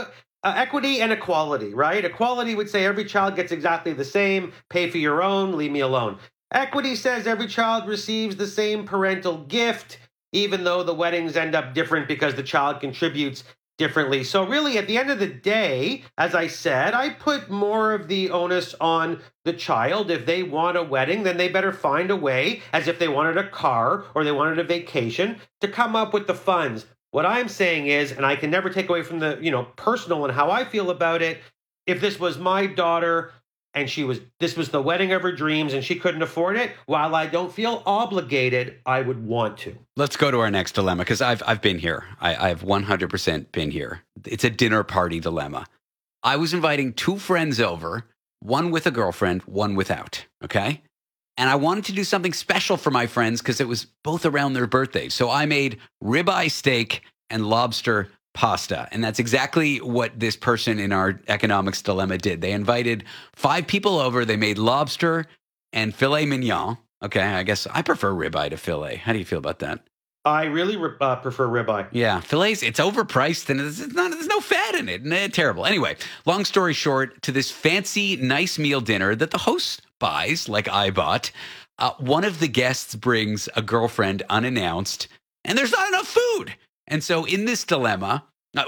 equity and equality, right? Equality would say every child gets exactly the same, pay for your own, leave me alone. Equity says every child receives the same parental gift, even though the weddings end up different because the child contributes differently. So really, at the end of the day, as I said, I put more of the onus on the child. If they want a wedding, then they better find a way, as if they wanted a car or they wanted a vacation, to come up with the funds. What I'm saying is, and I can never take away from the, personal and how I feel about it, if this was my daughter and this was the wedding of her dreams and she couldn't afford it, while I don't feel obligated, I would want to. Let's go to our next dilemma, because I've been here. I've 100% been here. It's a dinner party dilemma. I was inviting 2 friends over, one with a girlfriend, one without, okay? And I wanted to do something special for my friends because it was both around their birthdays. So I made ribeye steak and lobster pasta. And that's exactly what this person in our economics dilemma did. They invited 5 people over. They made lobster and filet mignon. Okay, I guess I prefer ribeye to filet. How do you feel about that? I really prefer ribeye. Yeah, fillets, it's overpriced and there's no fat in it. Terrible. Anyway, long story short, to this fancy, nice meal dinner that the host buys, like I bought, one of the guests brings a girlfriend unannounced, and there's not enough food. And so in this dilemma,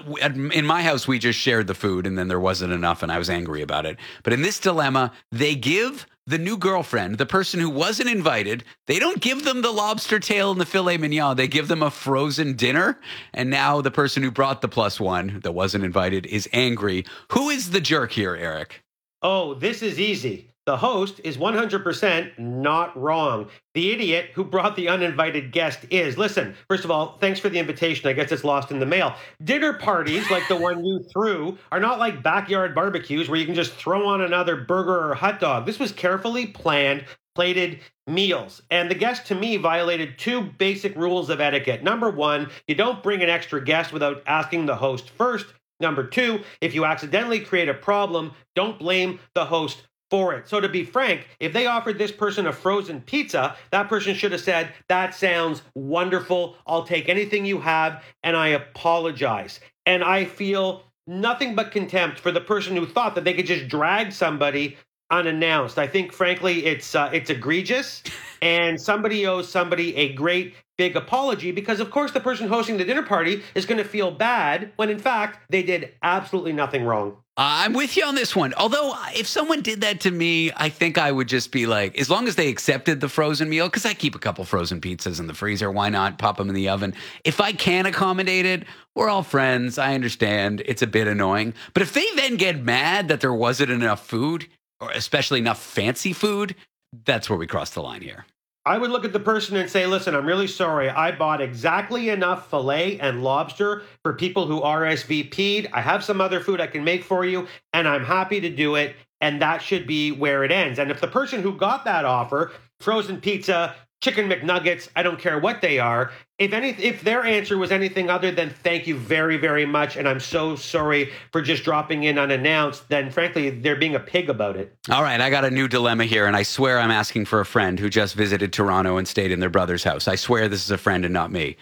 in my house, we just shared the food and then there wasn't enough and I was angry about it. But in this dilemma, they give the new girlfriend, the person who wasn't invited, they don't give them the lobster tail and the filet mignon. They give them a frozen dinner. And now the person who brought the +1 that wasn't invited is angry. Who is the jerk here, Eric? Oh, this is easy. The host is 100% not wrong. The idiot who brought the uninvited guest is. Listen, first of all, thanks for the invitation. I guess it's lost in the mail. Dinner parties like the one you threw are not like backyard barbecues where you can just throw on another burger or hot dog. This was carefully planned, plated meals. And the guest, to me, violated 2 basic rules of etiquette. Number 1, you don't bring an extra guest without asking the host first. Number 2, if you accidentally create a problem, don't blame the host for it. So to be frank, if they offered this person a frozen pizza, that person should have said, that sounds wonderful. I'll take anything you have, and I apologize. And I feel nothing but contempt for the person who thought that they could just drag somebody unannounced. I think, frankly, it's egregious, and somebody owes somebody a great big apology because, of course, the person hosting the dinner party is going to feel bad when, in fact, they did absolutely nothing wrong. I'm with you on this one. Although, if someone did that to me, I think I would just be like, as long as they accepted the frozen meal, because I keep a couple frozen pizzas in the freezer, why not pop them in the oven? If I can accommodate it, we're all friends. I understand it's a bit annoying. But if they then get mad that there wasn't enough food, or especially enough fancy food, that's where we cross the line here. I would look at the person and say, listen, I'm really sorry. I bought exactly enough filet and lobster for people who RSVP'd. I have some other food I can make for you, and I'm happy to do it. And that should be where it ends. And if the person who got that offer, frozen pizza, chicken McNuggets, I don't care what they are, if their answer was anything other than thank you very, very much, and I'm so sorry for just dropping in unannounced, then frankly, they're being a pig about it. All right, I got a new dilemma here, and I swear I'm asking for a friend who just visited Toronto and stayed in their brother's house. I swear this is a friend and not me.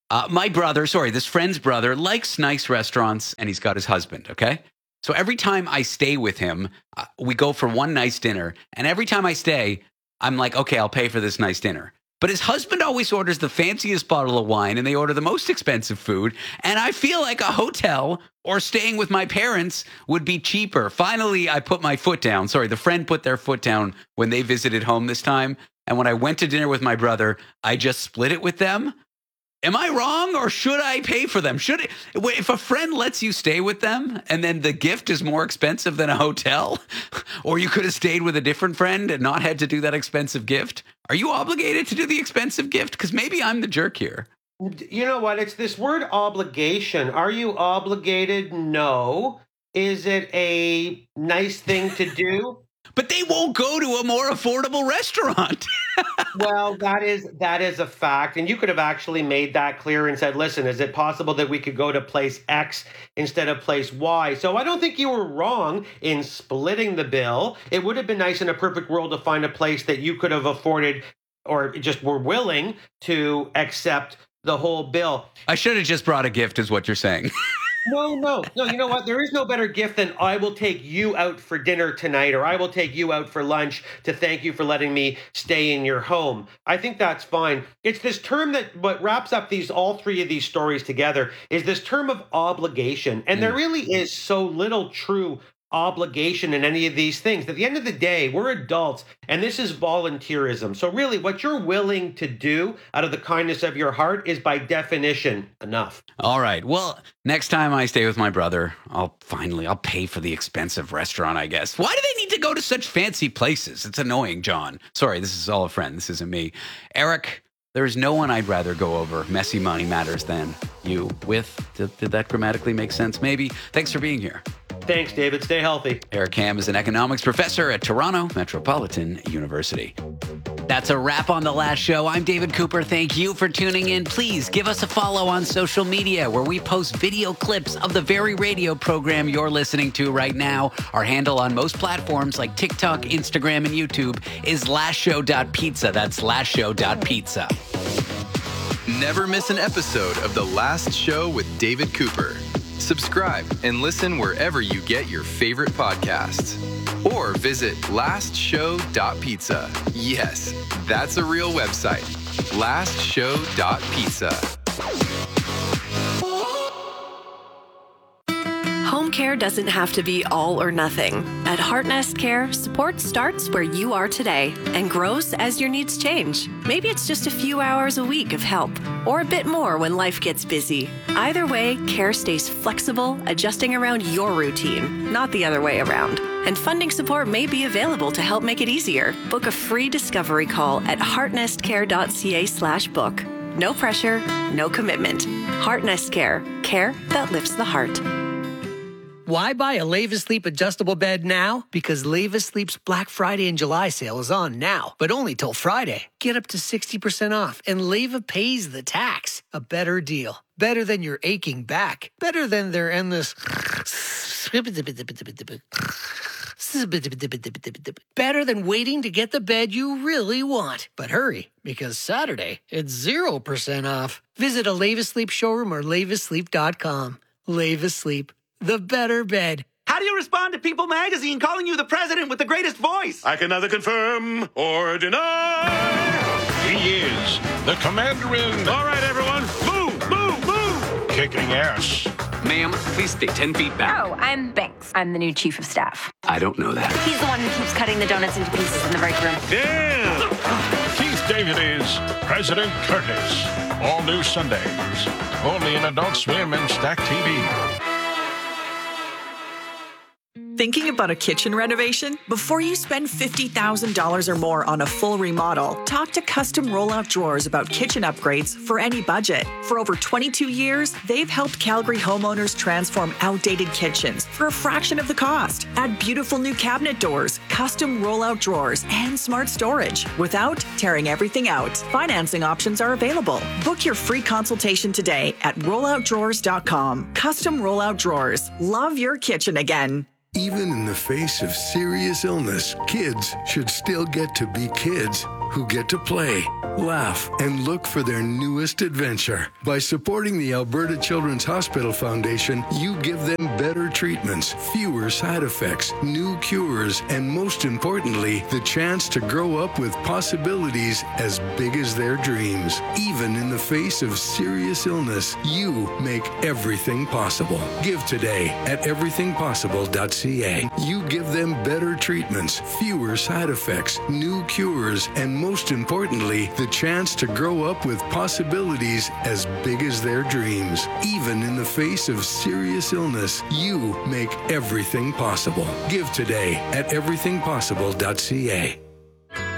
This friend's brother likes nice restaurants, and he's got his husband, okay? So every time I stay with him, we go for one nice dinner, and every time I stay, I'm like, okay, I'll pay for this nice dinner. But his husband always orders the fanciest bottle of wine and they order the most expensive food. And I feel like a hotel or staying with my parents would be cheaper. Finally, I put my foot down. Sorry, the friend put their foot down when they visited home this time. And when I went to dinner with my brother, I just split it with them. Am I wrong, or should I pay for them? If a friend lets you stay with them and then the gift is more expensive than a hotel, or you could have stayed with a different friend and not had to do that expensive gift, are you obligated to do the expensive gift? Because maybe I'm the jerk here. You know what? It's this word obligation. Are you obligated? No. Is it a nice thing to do? But they won't go to a more affordable restaurant. Well, that is a fact. And you could have actually made that clear and said, listen, is it possible that we could go to place X instead of place Y? So I don't think you were wrong in splitting the bill. It would have been nice in a perfect world to find a place that you could have afforded or just were willing to accept the whole bill. I should have just brought a gift is what you're saying. No. You know what? There is no better gift than I will take you out for dinner tonight, or I will take you out for lunch to thank you for letting me stay in your home. I think that's fine. It's this term that what wraps up all three of these stories together is this term of obligation. And there really is so little true obligation in any of these things. At the end of the day, we're adults, and this is volunteerism. So really, what you're willing to do out of the kindness of your heart is by definition enough. All right. Well, next time I stay with my brother, I'll pay for the expensive restaurant, I guess. Why do they need to go to such fancy places? It's annoying, John. Sorry, this is all a friend. This isn't me. Eric, there's no one I'd rather go over messy money matters than you with. Did that grammatically make sense? Maybe. Thanks for being here. Thanks, David. Stay healthy. Eric Ham is an economics professor at Toronto Metropolitan University. That's a wrap on The Last Show. I'm David Cooper. Thank you for tuning in. Please give us a follow on social media where we post video clips of the very radio program you're listening to right now. Our handle on most platforms like TikTok, Instagram, and YouTube is lastshow.pizza. That's lastshow.pizza. Never miss an episode of The Last Show with David Cooper. Subscribe and listen wherever you get your favorite podcasts. Or visit lastshow.pizza. Yes, that's a real website. lastshow.pizza. Home care doesn't have to be all or nothing. At Heartnest Care, support starts where you are today and grows as your needs change. Maybe it's just a few hours a week of help, or a bit more when life gets busy. Either way, care stays flexible, adjusting around your routine, not the other way around. And funding support may be available to help make it easier. Book a free discovery call at heartnestcare.ca/book. No pressure, no commitment. Heartnest Care. Care that lifts the heart. Why buy a Leva Sleep adjustable bed now? Because Leva Sleep's Black Friday and July sale is on now, but only till Friday. Get up to 60% off, and Leva pays the tax. A better deal. Better than your aching back. Better than their endless... Better than waiting to get the bed you really want. But hurry, because Saturday, it's 0% off. Visit a Leva Sleep showroom or levasleep.com. Leva Sleep. the better bed. How do you respond to People Magazine calling you the president with the greatest voice? I can neither confirm or deny. He is the commander in... All right, everyone, move, move, move! Kicking ass. Ma'am, please stay 10 feet back. Oh, I'm Banks. I'm the new chief of staff. I don't know that. He's the one who keeps cutting the donuts into pieces in the break room. Damn! Keith David is President Curtis. All new Sundays. Only in Adult Swim and Stack TV. Thinking about a kitchen renovation? Before you spend $50,000 or more on a full remodel, talk to Custom Rollout Drawers about kitchen upgrades for any budget. For over 22 years, they've helped Calgary homeowners transform outdated kitchens for a fraction of the cost. Add beautiful new cabinet doors, custom rollout drawers, and smart storage without tearing everything out. Financing options are available. Book your free consultation today at rolloutdrawers.com. Custom Rollout Drawers. Love your kitchen again. Even in the face of serious illness, kids should still get to be kids who get to play, laugh, and look for their newest adventure. By supporting the Alberta Children's Hospital Foundation, you give them better treatments, fewer side effects, new cures, and most importantly, the chance to grow up with possibilities as big as their dreams. Even in the face of serious illness, you make everything possible. Give today at everythingpossible.ca. You give them better treatments, fewer side effects, new cures, and most importantly, the chance to grow up with possibilities as big as their dreams. Even in the face of serious illness, you make everything possible. Give today at everythingpossible.ca.